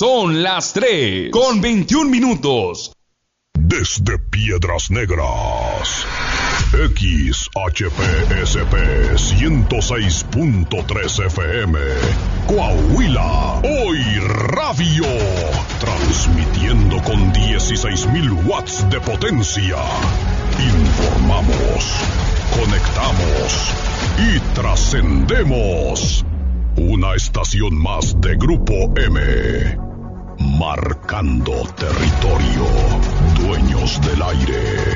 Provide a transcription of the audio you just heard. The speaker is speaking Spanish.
Son las 3:21. Desde Piedras Negras, XHPSP 106.3 FM, Coahuila, Hoy Radio, transmitiendo con 16,000 watts de potencia. Informamos, conectamos y trascendemos. Una estación más de Grupo M. Marcando territorio. Dueños del aire.